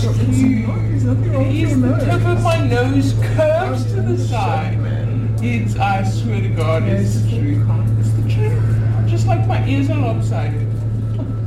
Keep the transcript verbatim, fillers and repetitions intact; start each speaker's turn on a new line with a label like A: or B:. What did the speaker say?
A: huge.
B: There's nothing wrong with
A: It's
B: your
A: the
B: nose.
A: tip of my nose curves to the side.
B: Man.
A: It's, I swear to God,
B: Yeah,
A: it's
B: it's
A: the
B: the
A: truth.
B: truth.
A: It's the truth. Just like my ears are lopsided.